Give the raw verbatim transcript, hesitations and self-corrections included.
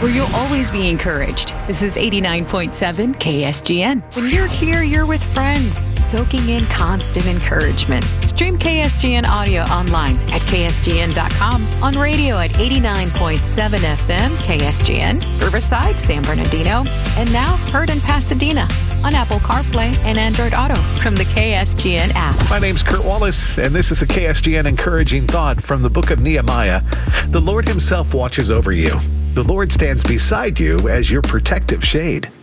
where you'll always be encouraged. This is eighty-nine point seven K S G N. When you're here, you're with friends, soaking in constant encouragement. Stream K S G N audio online at K S G N dot com, on radio at eighty-nine point seven F M K S G N, Riverside, San Bernardino, and now heard in Pasadena on Apple CarPlay and Android Auto from the K S G N app. My name's Kurt Wallace, and this is a K S G N encouraging thought from the book of Nehemiah. The Lord himself watches over you. The Lord stands beside you as your protective shade.